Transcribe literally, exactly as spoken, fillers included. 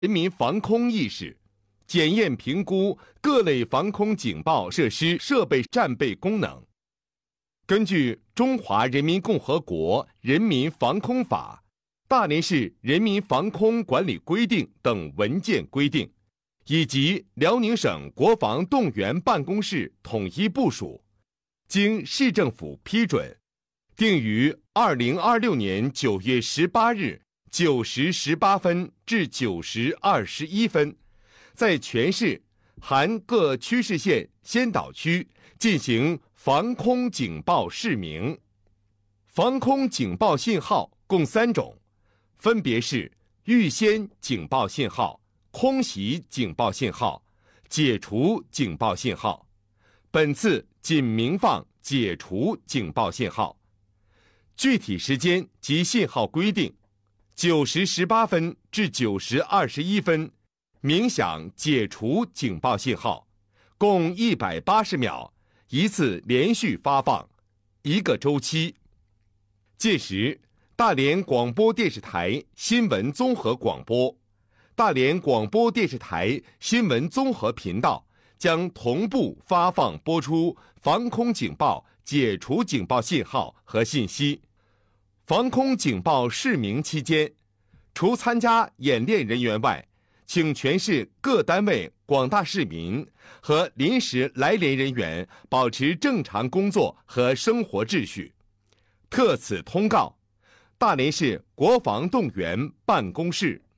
人民防空意识，检验评估各类防空警报设施设备战备功能。根据《中华人民共和国人民防空法》、大连市人民防空管理规定等文件规定，以及辽宁省国防动员办公室统一部署，经市政府批准，定于二零二六年九月十八日九时十八分至九时二十一分，在全市含各区市县先导区进行防空警报示鸣。防空警报信号共三种，分别是预先警报信号、空袭警报信号、解除警报信号。本次仅鸣放解除警报信号。具体时间及信号规定：九时十八分至九时二十一分，鸣响解除警报信号，共一百八十秒，一次连续发放，一个周期。届时，大连广播电视台新闻综合广播、大连广播电视台新闻综合频道将同步发放播出防空警报解除警报信号和信息。防空警报示鸣期间，除参加演练人员外，请全市各单位广大市民和临时来连人员保持正常工作和生活秩序。特此通告，大连市国防动员办公室。